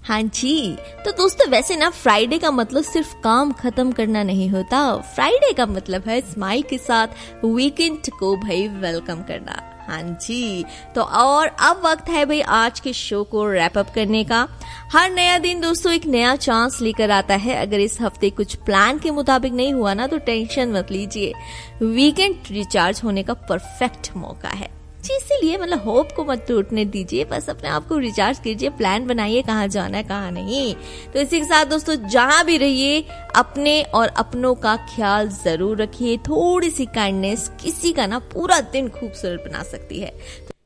हाँ जी, तो दोस्तों वैसे ना फ्राइडे का मतलब सिर्फ काम खत्म करना नहीं होता। फ्राइडे का मतलब है स्माइल के साथ वीकेंड को भाई वेलकम करना। हाँ जी, तो और अब वक्त है भाई आज के शो को रैप अप करने का। हर नया दिन दोस्तों एक नया चांस लेकर आता है। अगर इस हफ्ते कुछ प्लान के मुताबिक नहीं हुआ ना तो टेंशन मत लीजिए, वीकेंड रिचार्ज होने का परफेक्ट मौका है जी। इसीलिए मतलब होप को मत टूटने दीजिए, बस अपने आप को रिचार्ज कीजिए, प्लान बनाइए कहाँ जाना है कहाँ नहीं। तो इसी के साथ दोस्तों जहां भी रहिए अपने और अपनों का ख्याल जरूर रखिए। थोड़ी सी काइंडनेस किसी का ना पूरा दिन खूबसूरत बना सकती है।